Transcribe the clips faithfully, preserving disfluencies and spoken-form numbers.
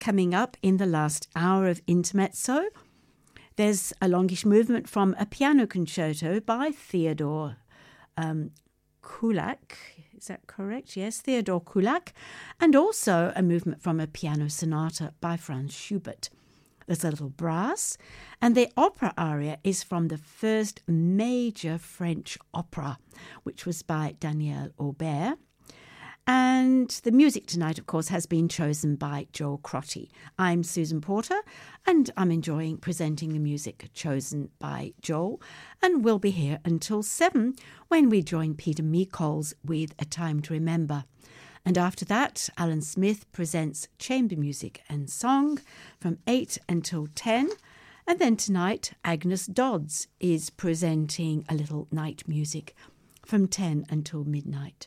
coming up in the last hour of Intermezzo. There's a longish movement from a piano concerto by Theodore um, Kullak. Is that correct? Yes, Theodore Kullak. And also a movement from a piano sonata by Franz Schubert. There's a little brass. And the opera aria is from the first major French opera, which was by Daniel Aubert. And the music tonight, of course, has been chosen by Joel Crotty. I'm Susan Porter, and I'm enjoying presenting the music chosen by Joel. And we'll be here until seven when we join Peter Meekols with A Time to Remember. And after that, Alan Smith presents chamber music and song from eight until ten. And then tonight, Agnes Dodds is presenting a little night music from ten until midnight.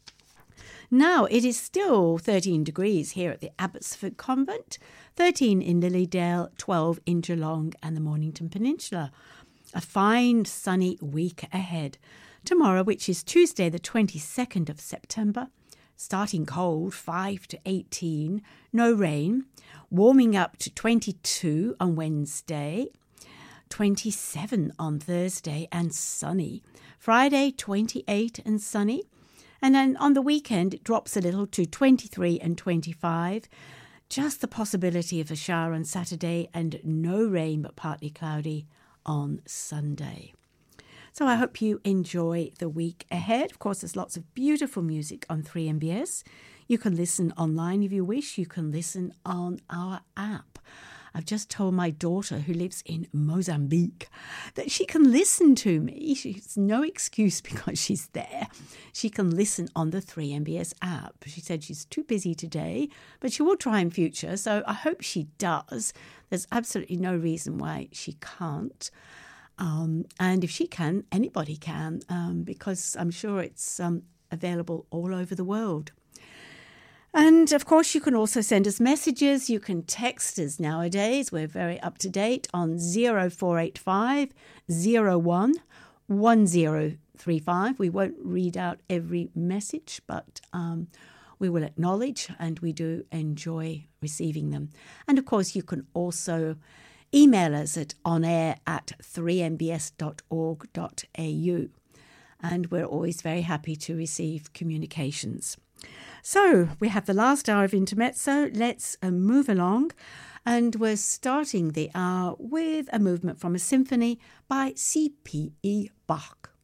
Now, it is still thirteen degrees here at the Abbotsford Convent, thirteen in Lilydale, twelve in Geelong and the Mornington Peninsula. A fine sunny week ahead. Tomorrow, which is Tuesday the twenty-second of September, starting cold, five to eighteen, no rain, warming up to twenty-two on Wednesday, twenty-seven on Thursday and sunny. Friday, twenty-eight and sunny. And then on the weekend, it drops a little to twenty-three and twenty-five. Just the possibility of a shower on Saturday and no rain but partly cloudy on Sunday. So I hope you enjoy the week ahead. Of course, there's lots of beautiful music on three M B S. You can listen online if you wish. You can listen on our app. I've just told my daughter, who lives in Mozambique, that she can listen to me. She's no excuse because she's there. She can listen on the three M B S app. She said she's too busy today, but she will try in future. So I hope she does. There's absolutely no reason why she can't. Um, and if she can, anybody can, um, because I'm sure it's um, available all over the world. And, of course, you can also send us messages. You can text us nowadays. We're very up to date on zero four eight five zero one one zero three five. We won't read out every message, but um, we will acknowledge, and we do enjoy receiving them. And, of course, you can also email us at onair at three m b s dot org dot a u. And we're always very happy to receive communications. So we have the last hour of Intermezzo. Let's uh, move along. And we're starting the hour with a movement from a symphony by C P E Bach.